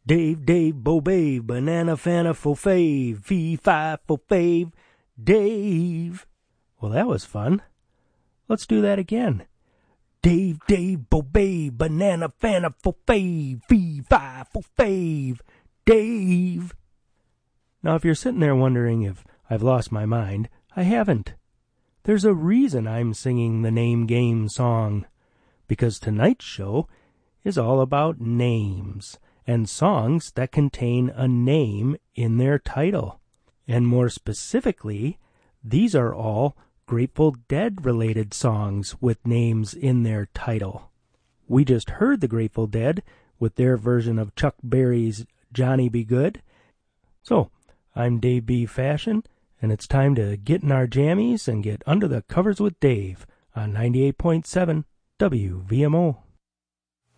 Dave, Dave, Bo, Babe, Banana, Fana, Fo, Fave, Fee, Fi, Fo, Fave, Dave. Well, that was fun. Let's do that again. Dave, Dave, Bo, Babe, Banana, Fana, Fo, Fave, Fee, Fi, Fo, Fave, Dave. Now, if you're sitting there wondering if I've lost my mind, I haven't. There's a reason I'm singing the Name Game song, because tonight's show is all about names and songs that contain a name in their title. And more specifically, these are all Grateful Dead-related songs with names in their title. We just heard the Grateful Dead with their version of Chuck Berry's Johnny B. Good. So, I'm Dave B. Fashion, and it's time to get in our jammies and get under the covers with Dave on 98.7 WVMO.